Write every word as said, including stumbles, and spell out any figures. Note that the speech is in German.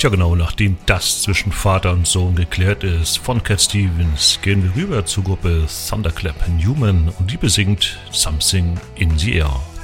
Tja genau, nachdem das zwischen Vater und Sohn geklärt ist, von Cat Stevens gehen wir rüber zur Gruppe Thunderclap Newman und die besingt Something in the Air.